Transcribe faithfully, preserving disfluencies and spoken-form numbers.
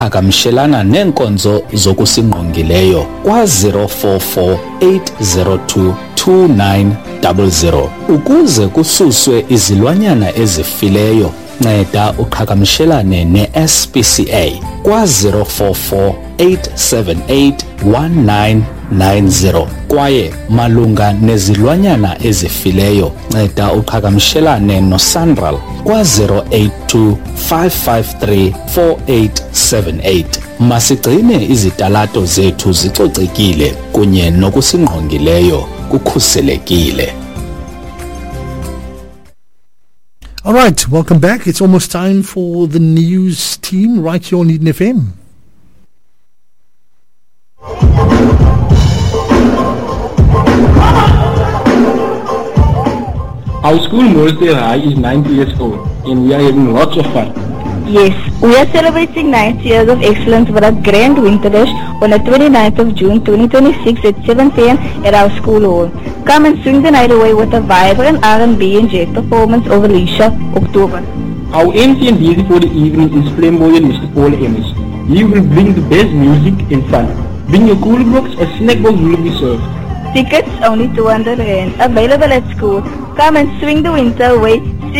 Akamshelana nenkonzo zokusingqongileyo kwa zero four four eight zero two two nine zero zero. Ukuze kususwe izilwanyana ezifileyo, nceda uqhagamshelane ne-S P C A kwa zero four four eight seven eight one nine nine zero. Kwaye malunga nezilwanyana ezifileyo, nceda uqhagamshelane no-Sanral kwa zero eight two five five three four eight seven eight. Masigcine izitalato zethu zicocekile kunye nokusingqongileyo kukhuselekile. All right, welcome back. It's almost time for the news team right here on Eden F M. Our school, Morrisdale High, is ninety years old and we are having lots of fun. Yes, we are celebrating ninety years of excellence with a grand winter dash on the twenty-ninth of June twenty twenty-six at seven p m at our school hall. Come and swing the night away with a vibrant R and B and jazz performance over Leisha, October. Our M C and D J for the evening is flamboyant Mister Paul Emmons. He will bring the best music and fun. Bring your cool blocks, a snack box will be served. Tickets only two hundred rand. Available at school. Come and swing the winter away.